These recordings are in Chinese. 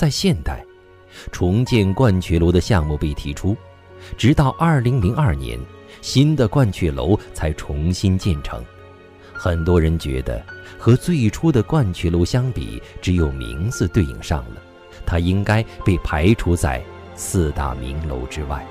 在现代，重建鹳雀楼的项目被提出，直到2002年，新的鹳雀楼才重新建成。很多人觉得和最初的鹳雀楼相比，只有名字对应上了，它应该被排除在4大名楼之外。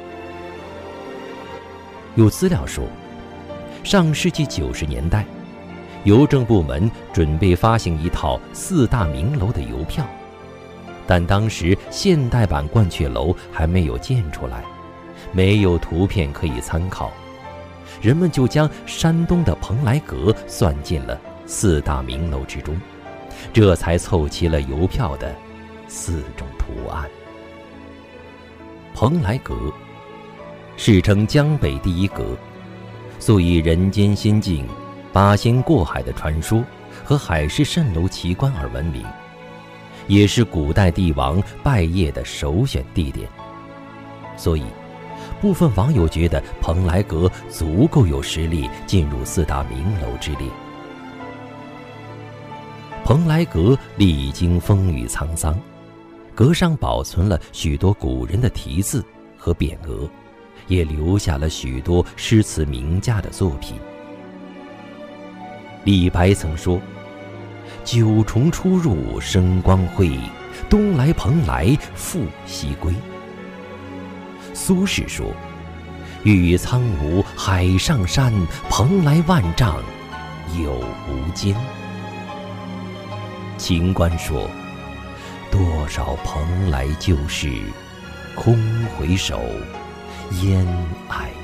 有资料说，上世纪90年代，邮政部门准备发行一套4大名楼的邮票，但当时现代版鹳雀楼还没有建出来，没有图片可以参考，人们就将山东的蓬莱阁算进了4大名楼之中，这才凑齐了邮票的4种图案。蓬莱阁世称江北第一阁，素以人间仙境、八仙过海的传说和海市蜃楼奇观而闻名，也是古代帝王拜谒的首选地点。所以部分网友觉得蓬莱阁足够有实力进入4大名楼之列。蓬莱阁历经风雨沧桑，阁上保存了许多古人的题字和匾额，也留下了许多诗词名家的作品。李白曾说：“九重出入生光辉，东来蓬莱复西归。”苏轼说：“玉苍梧海上山，蓬莱万丈有无间。”秦观说：“多少蓬莱旧事，空回首，烟霭